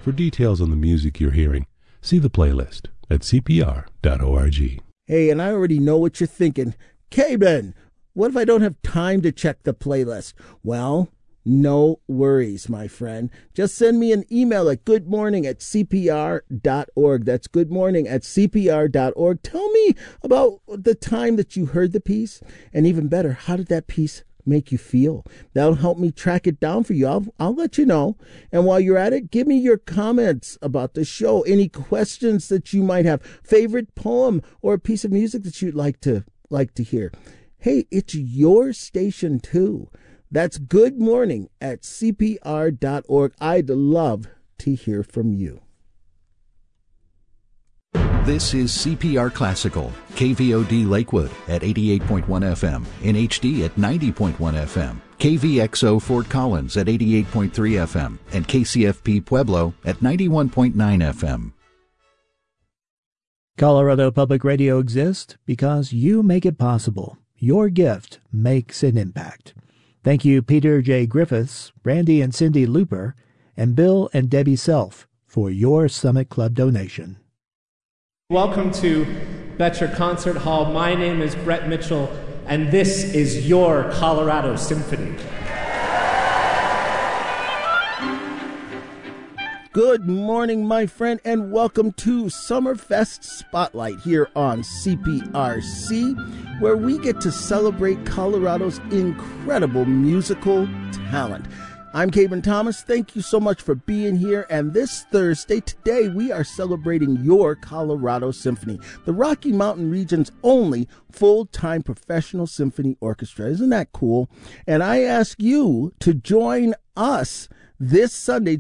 For details on the music you're hearing, see the playlist at cpr.org. Hey, and I already know what you're thinking. K-Ben, what if I don't have time to check the playlist? Well, no worries, my friend. Just send me an email at goodmorning@cpr.org. That's goodmorning@cpr.org. Tell me about the time that you heard the piece, and even better, how did that piece make you feel? That'll help me track it down for you. I'll let you know. And while you're at it, give me your comments about the show, any questions that you might have, favorite poem or a piece of music that you'd like to hear. Hey, it's your station too. That's goodmorning@cpr.org. I'd love to hear from you. This is CPR Classical, KVOD Lakewood at 88.1 FM, in HD at 90.1 FM, KVXO Fort Collins at 88.3 FM, and KCFP Pueblo at 91.9 FM. Colorado Public Radio exists because you make it possible. Your gift makes an impact. Thank you, Peter J. Griffiths, Randy and Cindy Looper, and Bill and Debbie Self for your Summit Club donation. Welcome to Betcher Concert Hall. My name is Brett Mitchell, and this is your Colorado Symphony. Good morning, my friend, and welcome to Summerfest Spotlight here on CPRC, where we get to celebrate Colorado's incredible musical talent. I'm Caben Thomas. Thank you so much for being here. And this Thursday, today, we are celebrating your Colorado Symphony, the Rocky Mountain region's only full-time professional symphony orchestra. Isn't that cool? And I ask you to join us this Sunday,